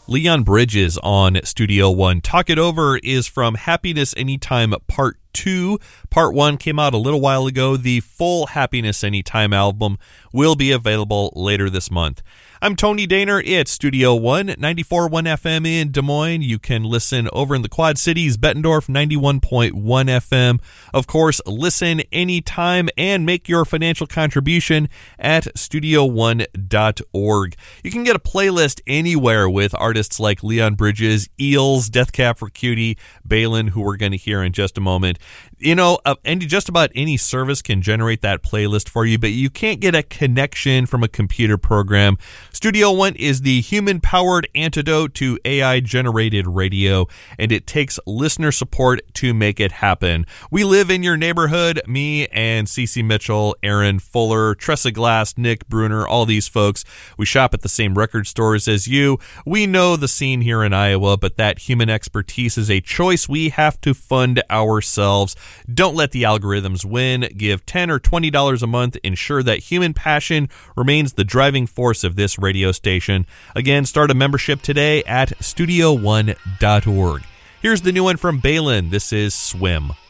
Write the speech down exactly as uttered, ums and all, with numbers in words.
Leon Bridges on Studio One. Talk It Over is from Happiness Anytime Part two. Part one came out a little while ago. The full Happiness Anytime album will be available later this month. I'm Tony Daner. It's Studio One, ninety-four point one F M in Des Moines. You can listen over in the Quad Cities, Bettendorf, ninety-one point one F M. Of course, listen anytime and make your financial contribution at studio one dot org. You can get a playlist anywhere with artists like Leon Bridges, Eels, Death Cab for Cutie, Balin, who we're going to hear in just a moment. You know, uh, and just about any service can generate that playlist for you, but you can't get a connection from a computer program. Studio One is the human-powered antidote to A I-generated radio, and it takes listener support to make it happen. We live in your neighborhood, me and Cece Mitchell, Aaron Fuller, Tressa Glass, Nick Bruner, all these folks. We shop at the same record stores as you. We know the scene here in Iowa, but that human expertise is a choice we have to fund ourselves. Don't let the algorithms win. Give ten dollars or twenty dollars a month. Ensure that human passion remains the driving force of this radio station. Again, start a membership today at studio one dot org. Here's the new one from Balin. This is Swim.